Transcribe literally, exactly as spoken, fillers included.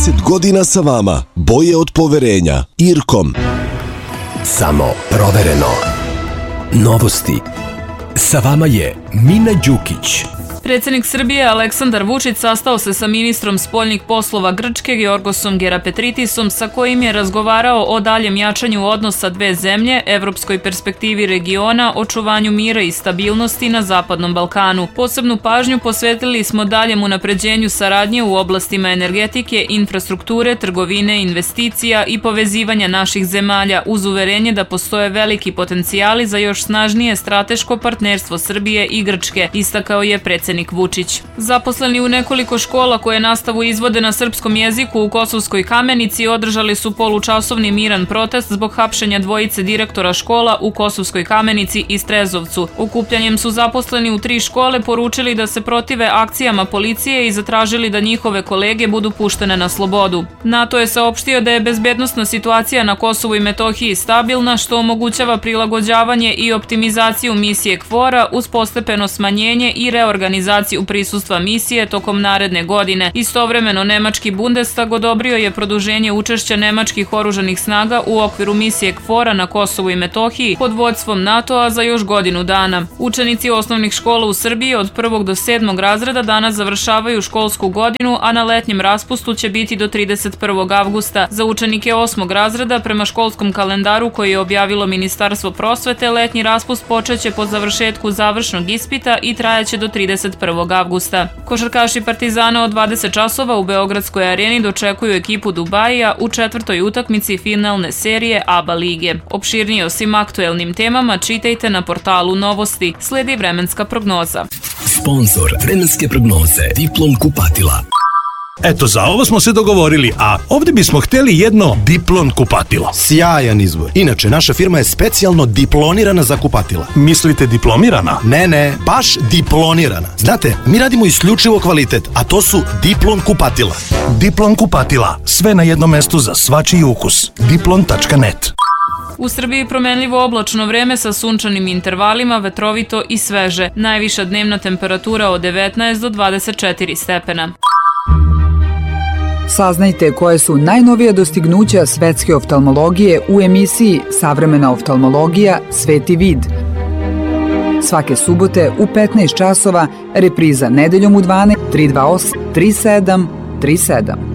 trideset godina sa vama. Boje od poverenja. Irkom. Samo provereno. Novosti. Sa vama je Mina Đukić. Predsjednik Srbije Aleksandar Vučić sastao se sa ministrom spoljnih poslova Grčke Georgosom Gerapetritisom, sa kojim je razgovarao o daljem jačanju odnosa dve zemlje, evropskoj perspektivi regiona, očuvanju mira i stabilnosti na Zapadnom Balkanu. Posebnu pažnju posvetili smo daljem unapređenju saradnje u oblastima energetike, infrastrukture, trgovine, investicija i povezivanja naših zemalja, uz uverenje da postoje veliki potencijali za još snažnije strateško partnerstvo Srbije i Grčke, istakao je predsjednik Vučić. Zaposleni u nekoliko škola koje nastavu izvode na srpskom jeziku u Kosovskoj Kamenici održali su polučasovni miran protest zbog hapšenja dvojice direktora škola u Kosovskoj Kamenici i Strezovcu. Okupljanjem su zaposleni u tri škole poručili da se protive akcijama policije i zatražili da njihove kolege budu puštene na slobodu. NATO je saopštio da je bezbednosna situacija na Kosovu i Metohiji stabilna, što omogućava prilagođavanje i optimizaciju misije KFOR-a uz postepeno smanjenje i reorganizaciju prisustva misije tokom naredne godine. Istovremeno, nemački Bundestag odobrio je produženje učešća nemačkih oružanih snaga u okviru misije KFOR-a na Kosovu i Metohiji pod vodstvom NATO-a za još godinu dana. Učenici osnovnih škola u Srbiji od prvog do sedmog razreda danas završavaju školsku godinu, a na letnjem raspustu će biti do trideset prvog avgusta. Za učenike osmog razreda, prema školskom kalendaru koji je objavilo Ministarstvo prosvete, letnji raspust počeće po završetku završnog ispita i trajaće do trideset prvog avgusta. Košarkaši Partizana od dvadeset časova u Beogradskoj areni dočekuju ekipu Dubajija u četvrtoj utakmici finalne serije A B A lige. Opširnije o svim aktuelnim temama čitajte na portalu Novosti. Sledi vremenska prognoza. Sponzor vremenske prognoze Diplom kupatila. Eto, za ovo smo se dogovorili, a ovdje bismo htjeli jedno Diplon kupatilo. Sjajan izbor. Inače, naša firma je specijalno diplonirana za kupatila. Mislite diplomirana? Ne, ne, baš diplonirana. Znate, mi radimo isključivo kvalitet, a to su Diplon kupatila. Diplon kupatila. Sve na jednom mestu za svačiji ukus. diplon tačka net. U Srbiji promenljivo oblačno vreme sa sunčanim intervalima, vetrovito i sveže. Najviša dnevna temperatura od devetnaest do dvadeset četiri stepena. Saznajte koje su najnovija dostignuća svetske oftalmologije u emisiji Savremena oftalmologija – Sveti vid. Svake subote u petnaest časova, repriza nedeljom u dvanaest, tri dva osam, tri sedam tri sedam.